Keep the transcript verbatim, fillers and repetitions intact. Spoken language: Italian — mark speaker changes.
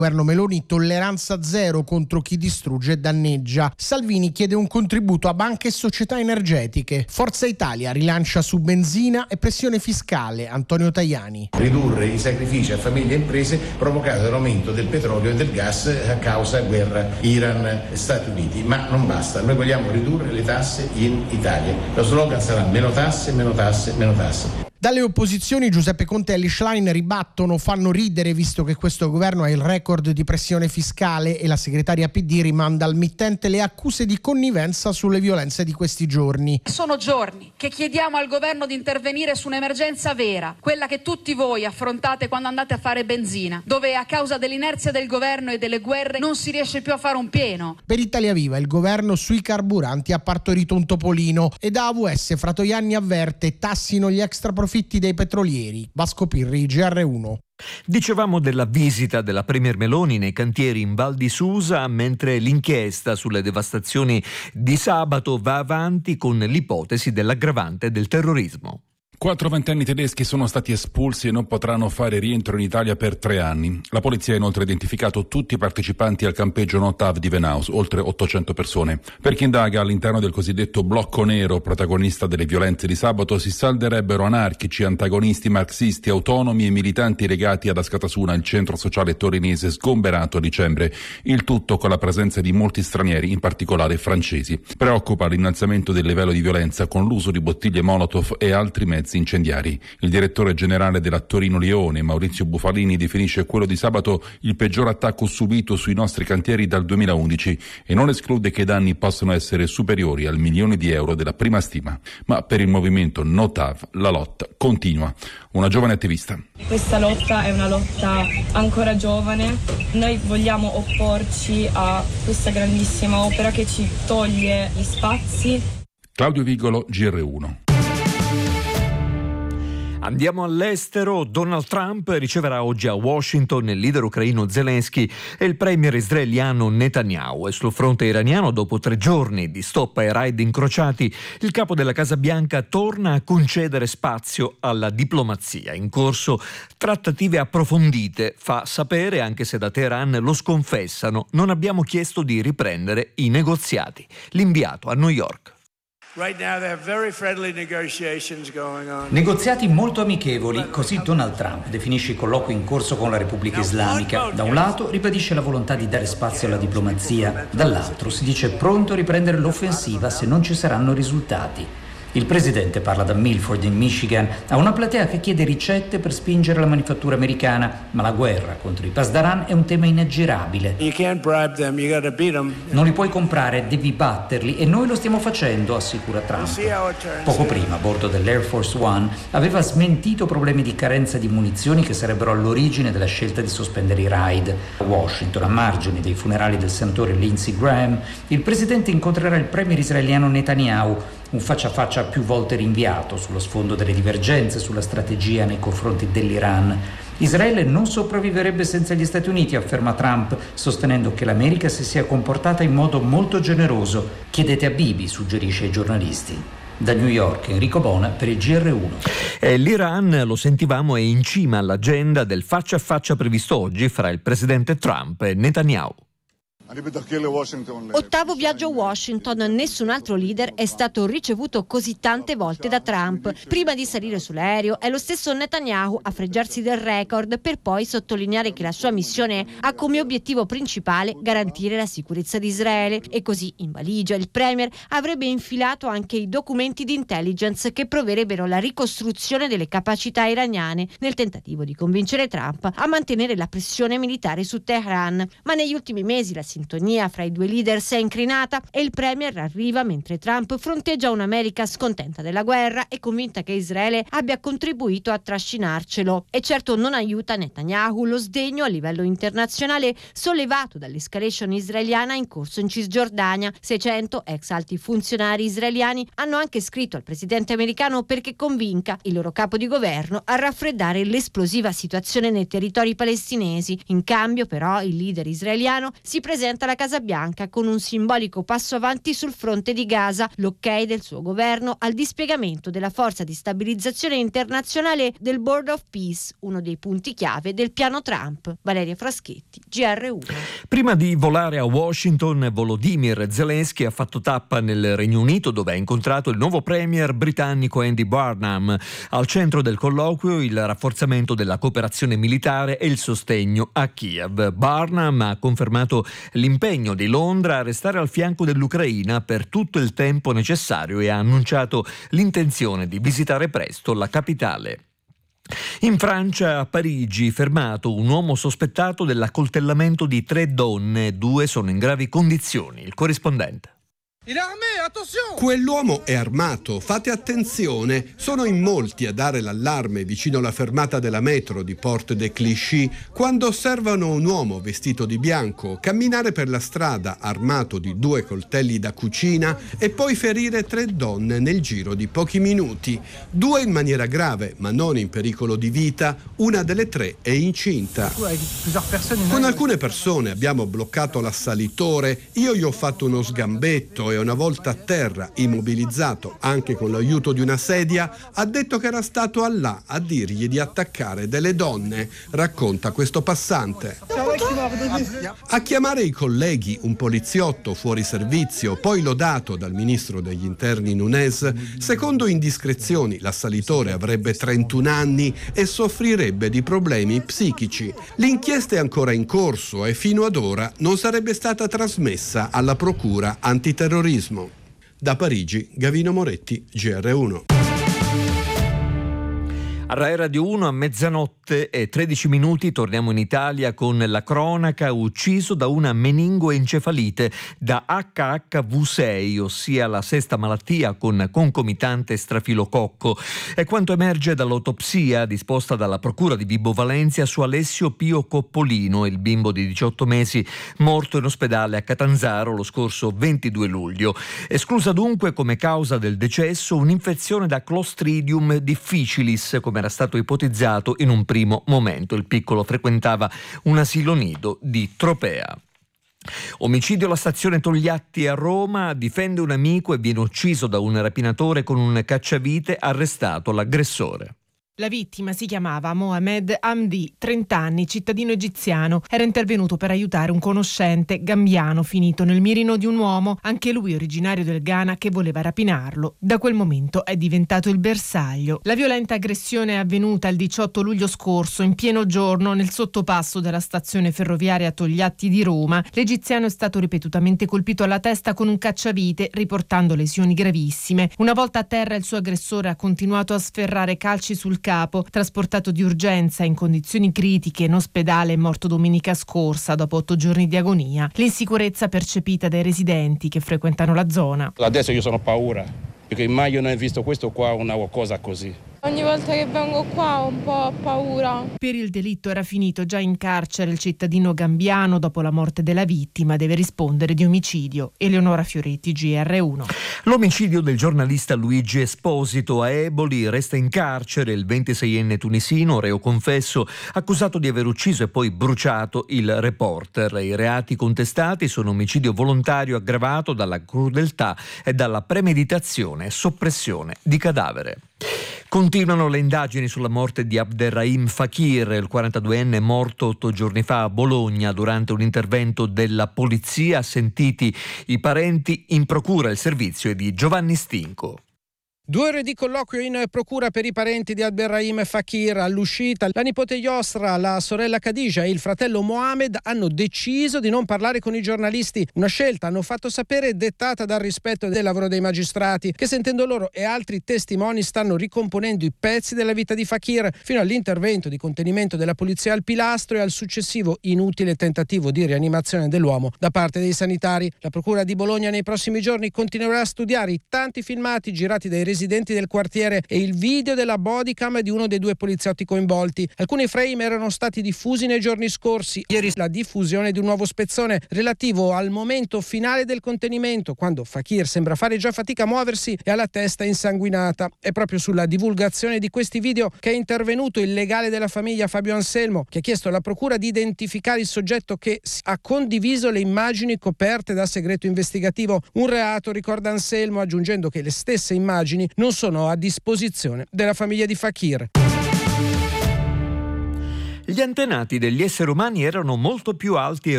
Speaker 1: Governo Meloni, tolleranza zero contro chi distrugge e danneggia. Salvini chiede un contributo a banche e società energetiche. Forza Italia rilancia su benzina e pressione fiscale. Antonio Tajani.
Speaker 2: Ridurre i sacrifici a famiglie e imprese provocati dall'aumento del petrolio e del gas a causa guerra Iran-Stati Uniti. Ma non basta, noi vogliamo ridurre le tasse in Italia. Lo slogan sarà meno tasse, meno tasse, meno tasse.
Speaker 1: Dalle opposizioni Giuseppe Conte e Elly Schlein ribattono, fanno ridere visto che questo governo ha il record di pressione fiscale e la segretaria P D rimanda al mittente le accuse di connivenza sulle violenze di questi giorni.
Speaker 3: Sono giorni che chiediamo al governo di intervenire su un'emergenza vera, quella che tutti voi affrontate quando andate a fare benzina, dove a causa dell'inerzia del governo e delle guerre non si riesce più a fare un pieno.
Speaker 1: Per Italia Viva il governo sui carburanti ha partorito un topolino e da A V S Fratoianni avverte tassino gli extraprofitti dei petrolieri. Vasco Pirri, G R uno.
Speaker 4: Dicevamo della visita della Premier Meloni nei cantieri in Val di Susa, mentre l'inchiesta sulle devastazioni di sabato va avanti con l'ipotesi dell'aggravante del terrorismo.
Speaker 5: Quattro ventenni tedeschi sono stati espulsi e non potranno fare rientro in Italia per tre anni. La polizia ha inoltre identificato tutti i partecipanti al campeggio Notav di Venaus, oltre ottocento persone. Per chi indaga, all'interno del cosiddetto blocco nero, protagonista delle violenze di sabato, si salderebbero anarchici, antagonisti marxisti, autonomi e militanti legati ad Askatasuna, il centro sociale torinese sgomberato a dicembre. Il tutto con la presenza di molti stranieri, in particolare francesi. Preoccupa l'innalzamento del livello di violenza con l'uso di bottiglie Molotov e altri mezzi incendiari. Il direttore generale della Torino Lione, Maurizio Bufalini, definisce quello di sabato il peggior attacco subito sui nostri cantieri dal duemilaundici e non esclude che i danni possano essere superiori al milione di euro della prima stima. Ma per il movimento Notav la lotta continua. Una giovane attivista.
Speaker 6: Questa lotta è una lotta ancora giovane. Noi vogliamo opporci a questa grandissima opera che ci toglie gli spazi.
Speaker 5: Claudio Vigolo, G R uno.
Speaker 4: Andiamo all'estero. Donald Trump riceverà oggi a Washington il leader ucraino Zelensky e il premier israeliano Netanyahu. E sul fronte iraniano, dopo tre giorni di stop ai raid incrociati, il capo della Casa Bianca torna a concedere spazio alla diplomazia. In corso trattative approfondite, fa sapere, anche se da Teheran lo sconfessano. Non abbiamo chiesto di riprendere i negoziati. L'inviato a New York.
Speaker 7: Negoziati molto amichevoli, così Donald Trump definisce i colloqui in corso con la Repubblica Islamica. Da un lato ribadisce la volontà di dare spazio alla diplomazia, dall'altro si dice pronto a riprendere l'offensiva se non ci saranno risultati. Il presidente parla da Milford in Michigan a una platea che chiede ricette per spingere la manifattura americana, ma la guerra contro i pasdaran è un tema inaggirabile. Non li puoi comprare, devi batterli e noi lo stiamo facendo, assicura Trump. Poco prima, a bordo dell'Air Force One, aveva smentito problemi di carenza di munizioni che sarebbero all'origine della scelta di sospendere i raid. A Washington, a margine dei funerali del senatore Lindsey Graham, il presidente incontrerà il premier israeliano Netanyahu, un faccia a faccia più volte rinviato sullo sfondo delle divergenze sulla strategia nei confronti dell'Iran. Israele non sopravviverebbe senza gli Stati Uniti, afferma Trump, sostenendo che l'America si sia comportata in modo molto generoso. Chiedete a Bibi, suggerisce ai giornalisti. Da New York, Enrico Bona per il G R uno.
Speaker 4: Eh, L'Iran, lo sentivamo, è in cima all'agenda del faccia a faccia previsto oggi fra il presidente Trump e Netanyahu.
Speaker 8: Ottavo viaggio a Washington, nessun altro leader è stato ricevuto così tante volte da Trump. Prima di salire sull'aereo è lo stesso Netanyahu a fregiarsi del record, per poi sottolineare che la sua missione ha come obiettivo principale garantire la sicurezza di Israele. E così in valigia il premier avrebbe infilato anche i documenti di intelligence che proverebbero la ricostruzione delle capacità iraniane, nel tentativo di convincere Trump a mantenere la pressione militare su Teheran. Ma negli ultimi mesi la sintonia fra i due leader si è incrinata e il premier arriva mentre Trump fronteggia un'America scontenta della guerra e convinta che Israele abbia contribuito a trascinarcelo. E certo non aiuta Netanyahu lo sdegno a livello internazionale sollevato dall'escalation israeliana in corso in Cisgiordania. seicento ex alti funzionari israeliani hanno anche scritto al presidente americano perché convinca il loro capo di governo a raffreddare l'esplosiva situazione nei territori palestinesi. In cambio però il leader israeliano si presenta presenta la Casa Bianca con un simbolico passo avanti sul fronte di Gaza, l'ok del suo governo al dispiegamento della forza di stabilizzazione internazionale del Board of Peace, uno dei punti chiave del piano Trump. Valeria Fraschetti, G R uno.
Speaker 4: Prima di volare a Washington, Volodymyr Zelensky ha fatto tappa nel Regno Unito, dove ha incontrato il nuovo premier britannico Andy Burnham. Al centro del colloquio il rafforzamento della cooperazione militare e il sostegno a Kiev. Burnham ha confermato l'impegno di Londra a restare al fianco dell'Ucraina per tutto il tempo necessario e ha annunciato l'intenzione di visitare presto la capitale. In Francia, a Parigi, fermato un uomo sospettato dell'accoltellamento di tre donne, due sono in gravi condizioni. Il corrispondente.
Speaker 9: Quell'uomo è armato, fate attenzione, sono in molti a dare l'allarme vicino alla fermata della metro di Porte de Clichy quando osservano un uomo vestito di bianco camminare per la strada armato di due coltelli da cucina e poi ferire tre donne nel giro di pochi minuti, due in maniera grave ma non in pericolo di vita, una delle tre è incinta. Con alcune persone abbiamo bloccato l'assalitore, io gli ho fatto uno sgambetto e una volta a terra, immobilizzato anche con l'aiuto di una sedia, ha detto che era stato Allah a dirgli di attaccare delle donne, racconta questo passante. A chiamare i colleghi un poliziotto fuori servizio, poi lodato dal ministro degli interni Nunez, secondo indiscrezioni l'assalitore avrebbe trentuno anni e soffrirebbe di problemi psichici. L'inchiesta è ancora in corso e fino ad ora non sarebbe stata trasmessa alla procura antiterrorismo. Da Parigi, Gavino Moretti, G R uno.
Speaker 4: A Rai Radio uno a mezzanotte e tredici minuti torniamo in Italia con la cronaca: ucciso da una meningoencefalite da acca acca vu sei, ossia la sesta malattia con concomitante strafilococco. È quanto emerge dall'autopsia disposta dalla Procura di Vibo Valentia su Alessio Pio Coppolino, il bimbo di diciotto mesi morto in ospedale a Catanzaro lo scorso ventidue luglio. Esclusa dunque come causa del decesso un'infezione da Clostridium difficilis, come era stato ipotizzato in un primo momento. Il piccolo frequentava un asilo nido di Tropea. Omicidio alla stazione Togliatti a Roma, difende un amico e viene ucciso da un rapinatore con un cacciavite, arrestato l'aggressore.
Speaker 10: La vittima si chiamava Mohamed Hamdi, trenta anni, cittadino egiziano. Era intervenuto per aiutare un conoscente gambiano finito nel mirino di un uomo, anche lui originario del Ghana, che voleva rapinarlo. Da quel momento è diventato il bersaglio. La violenta aggressione è avvenuta il diciotto luglio scorso, in pieno giorno, nel sottopasso della stazione ferroviaria Togliatti di Roma. L'egiziano è stato ripetutamente colpito alla testa con un cacciavite, riportando lesioni gravissime. Una volta a terra il suo aggressore ha continuato a sferrare calci sul capo. Trasportato di urgenza in condizioni critiche in ospedale, è morto domenica scorsa dopo otto giorni di agonia. L'insicurezza percepita dai residenti che frequentano la zona.
Speaker 11: Adesso io sono paura, perché mai io non ho visto questo qua, una cosa così.
Speaker 6: Ogni volta che vengo qua ho un po' paura.
Speaker 10: Per il delitto era finito già in carcere il cittadino gambiano. Dopo la morte della vittima deve rispondere di omicidio. Eleonora Fioretti, G R uno.
Speaker 4: L'omicidio del giornalista Luigi Esposito a Eboli: resta in carcere il ventiseienne tunisino, reo confesso, accusato di aver ucciso e poi bruciato il reporter. I reati contestati sono omicidio volontario aggravato dalla crudeltà e dalla premeditazione e soppressione di cadavere. Continuano le indagini sulla morte di Abderrahim Fakir, il quarantaduenne morto otto giorni fa a Bologna durante un intervento della polizia. Sentiti i parenti, in procura il servizio è di Giovanni Stinco.
Speaker 12: Due ore di colloquio in procura per i parenti di Abderrahim Fakir. All'uscita la nipote Yosra, la sorella Khadija e il fratello Mohamed hanno deciso di non parlare con i giornalisti. Una scelta, hanno fatto sapere, dettata dal rispetto del lavoro dei magistrati, che sentendo loro e altri testimoni stanno ricomponendo i pezzi della vita di Fakir, fino all'intervento di contenimento della polizia al pilastro e al successivo inutile tentativo di rianimazione dell'uomo da parte dei sanitari. La procura di Bologna nei prossimi giorni continuerà a studiare i tanti filmati girati dai residenti del quartiere e il video della bodycam di uno dei due poliziotti coinvolti. Alcuni frame erano stati diffusi nei giorni scorsi. Ieri la diffusione di un nuovo spezzone relativo al momento finale del contenimento, quando Fakir sembra fare già fatica a muoversi e ha la testa insanguinata. È proprio sulla divulgazione di questi video che è intervenuto il legale della famiglia Fabio Anselmo, che ha chiesto alla procura di identificare il soggetto che ha condiviso le immagini coperte da segreto investigativo. Un reato, ricorda Anselmo, aggiungendo che le stesse immagini non sono a disposizione della famiglia di Fakir.
Speaker 4: Gli antenati degli esseri umani erano molto più alti e